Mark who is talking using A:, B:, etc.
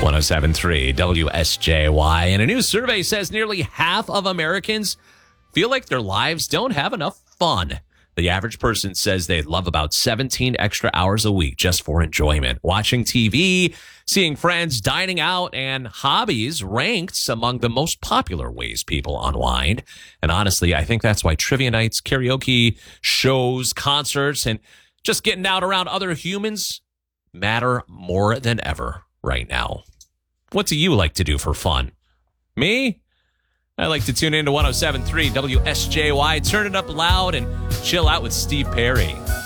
A: 107.3 WSJY. And a new survey says nearly half of Americans feel like their lives don't have enough fun. The average person says they'd love about 17 extra hours a week just for enjoyment. Watching TV, seeing friends, dining out, and hobbies ranked among the most popular ways people unwind. And honestly, I think that's why trivia nights, karaoke, shows, concerts, and just getting out around other humans matter more than ever right now. What do you like to do for fun? Me? I like to tune in to 107.3 WSJY, turn it up loud, and chill out with Steve Perry.